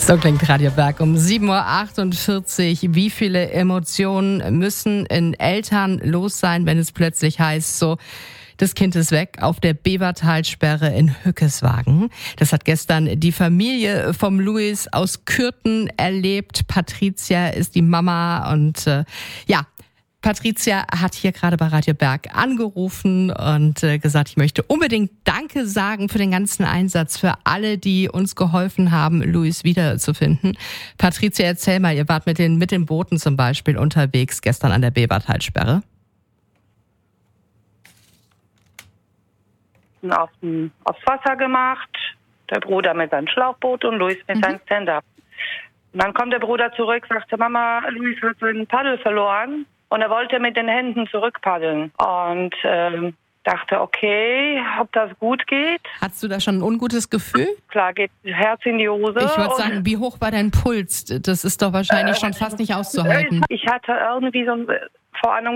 So klingt Radio Berg um 7.48 Uhr. Wie viele Emotionen müssen in Eltern los sein, wenn es plötzlich heißt, so, das Kind ist weg auf der Bevertalsperre in Hückeswagen. Das hat gestern die Familie vom Luis aus Kürten erlebt. Patricia ist die Mama und Patricia hat hier gerade bei Radio Berg angerufen und gesagt, ich möchte unbedingt Danke sagen für den ganzen Einsatz, für alle, die uns geholfen haben, Luis wiederzufinden. Patricia, erzähl mal, ihr wart mit den Booten zum Beispiel unterwegs gestern an der Bevertalsperre. Aufs Wasser gemacht, der Bruder mit seinem Schlauchboot und Luis mit seinem Stand-up. Und dann kommt der Bruder zurück, sagte, Mama, Luis hat seinen Paddel verloren. Und er wollte mit den Händen zurückpaddeln. Und dachte, okay, ob das gut geht. Hattest du da schon ein ungutes Gefühl? Klar, geht Herz in die Hose. Ich würde sagen, wie hoch war dein Puls? Das ist doch wahrscheinlich schon fast nicht auszuhalten. Ich hatte irgendwie so, vor Ahnung,